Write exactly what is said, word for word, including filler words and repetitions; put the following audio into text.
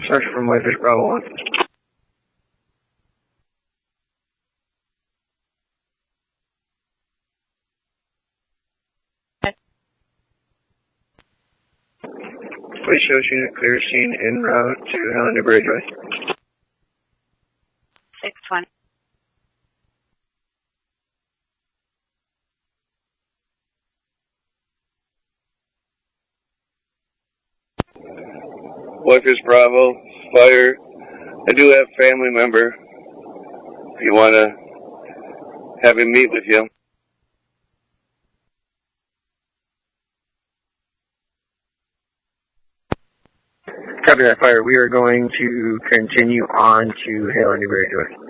search from Whitefish Bravo one. Please show unit clear scene en route to Helena Bridgeway. six twenty. Whitefish Bravo, fire. I do have a family member. If you want to have him meet with you. Copy that, fire. We are going to continue on to Helena Bridgeway.